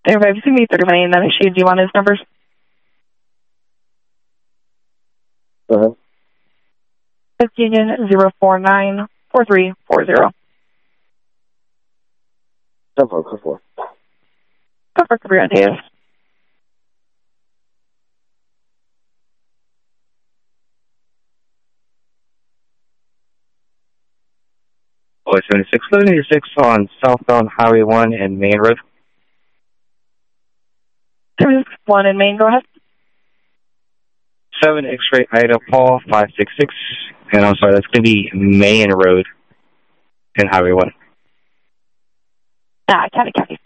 Everybody, see me 30 million, then do you want his numbers? It's Union 049 4340. Go for Career on Davis. Boy 76, 76 on southbound Highway 1 and Main Road. 1 in Main, go ahead. 7 X-ray Ida Paul 566, and I'm sorry, that's going to be Main Road and Highway 1. Copy.